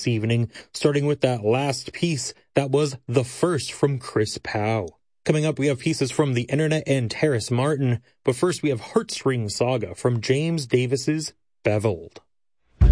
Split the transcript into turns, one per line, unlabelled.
this evening, starting with that last piece that was The First from Chris Powell. Coming up, we have pieces from The Internet and Terrace Martin, but first we have Heartstring Saga from James Davis's Beveled.